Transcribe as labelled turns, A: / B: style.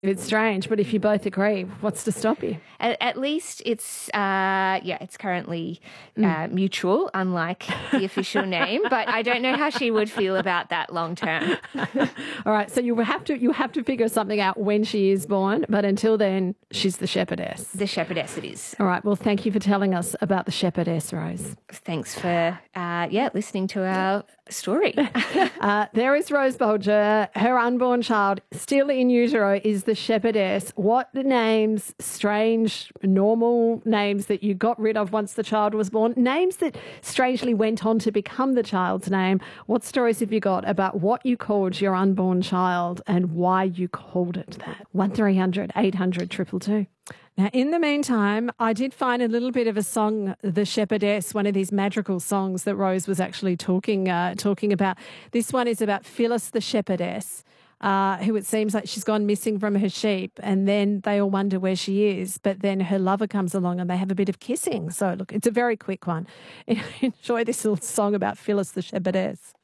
A: It's strange, but if you both agree, what's to stop you?
B: At least it's it's currently mutual, unlike the official name. But I don't know how she would feel about that long term.
A: All right, so you have to figure something out when she is born, but until then, she's the shepherdess.
B: The shepherdess it is.
A: All right, well, thank you for telling us about the shepherdess, Rose.
B: Thanks for listening to our story.
A: There is Rose Bolger. Her unborn child, still in utero, is the shepherdess. What names, strange, normal names that you got rid of once the child was born, names that strangely went on to become the child's name. What stories have you got about what you called your unborn child and why you called it that? 1300 800 222. Now, in the meantime, I did find a little bit of a song, The Shepherdess, one of these madrigal songs that Rose was actually talking about. This one is about Phyllis the shepherdess, who it seems like she's gone missing from her sheep, and then they all wonder where she is, but then her lover comes along and they have a bit of kissing. So, look, it's a very quick one. Enjoy this little song about Phyllis the shepherdess.